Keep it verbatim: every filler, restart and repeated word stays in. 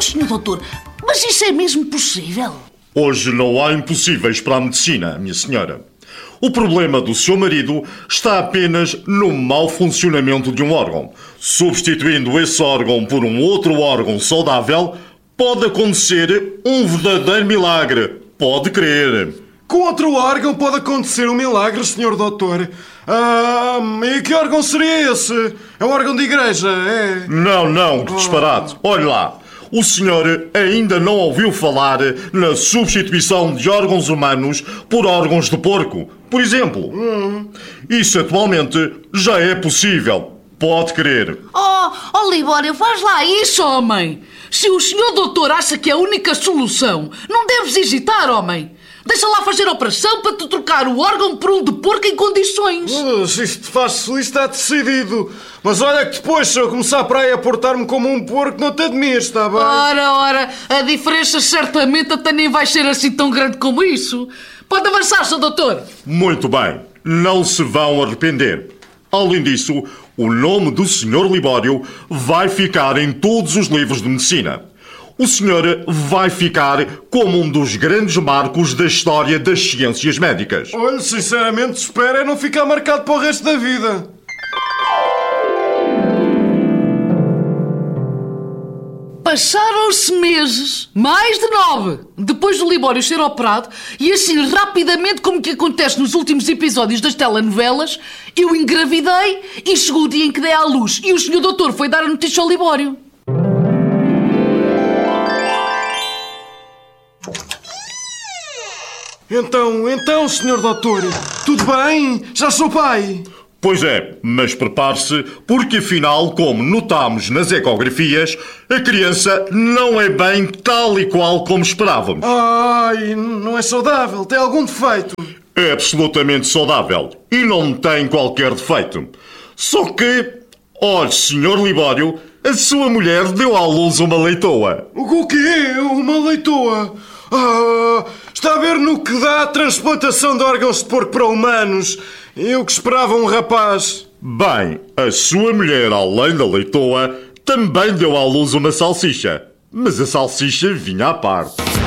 Oh, senhor doutor, mas isso é mesmo possível? Hoje não há impossíveis para a medicina, minha senhora. O problema do seu marido está apenas no mau funcionamento de um órgão. Substituindo esse órgão por um outro órgão saudável, pode acontecer um verdadeiro milagre. Pode crer. Com outro órgão pode acontecer um milagre, senhor doutor. Ah, e que órgão seria esse? É um órgão de igreja, é? Não, não, que disparate. Olhe lá. O senhor ainda não ouviu falar na substituição de órgãos humanos por órgãos de porco, por exemplo. Hum. Isso atualmente já é possível. Pode crer. Oh, oh Libório, faz lá isso, homem. Se o senhor doutor acha que é a única solução, não deves hesitar, homem. Deixa lá fazer a operação para te trocar o órgão por um de porco em condições. Uh, se isto te faz feliz, está decidido. Mas olha que depois, se eu começar para aí a portar-me como um porco, não te admires, está bem? Ora, ora, a diferença certamente até nem vai ser assim tão grande como isso. Pode avançar, senhor doutor. Muito bem. Não se vão arrepender. Além disso, o nome do senhor Libório vai ficar em todos os livros de medicina. O senhor vai ficar como um dos grandes marcos da história das ciências médicas. Olha, sinceramente, espero é não ficar marcado para o resto da vida. Passaram-se meses, mais de nove, depois do Libório ser operado, e assim rapidamente, como que acontece nos últimos episódios das telenovelas, eu engravidei e chegou o dia em que dei à luz e o senhor doutor foi dar a notícia ao Libório. Então, então, senhor doutor, tudo bem? Já sou pai. Pois é, mas prepare-se, porque afinal, como notámos nas ecografias, a criança não é bem tal e qual como esperávamos. Ai, não é saudável, tem algum defeito. É absolutamente saudável e não tem qualquer defeito. Só que, olha, senhor Libório, a sua mulher deu à luz uma leitoa. O quê? Uma leitoa? Ah, está a ver no que dá a transplantação de órgãos de porco para humanos. Eu que esperava um rapaz. Bem, a sua mulher, além da leitoa, também deu à luz uma salsicha. Mas a salsicha vinha à parte.